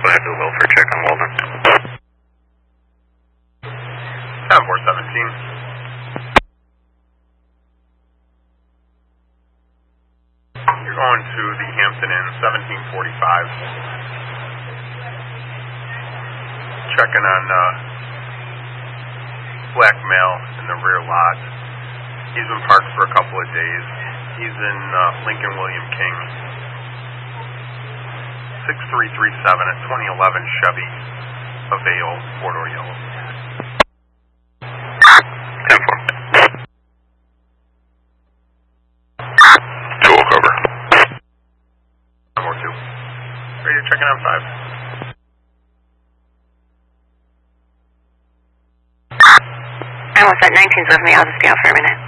go ahead and do a welfare check on Walden. 7417. You're going to the Hampton Inn, 1745. Checking on black male in the rear lot. He's been parked for a couple of days. He's in Lincoln William King, 6337 at 2011 Chevy Aveo, 4-door yellow. 10-4. 2 will cover. 4-2. Radio checking on 5. I'm all set. 19's with me. I'll just be out for a minute.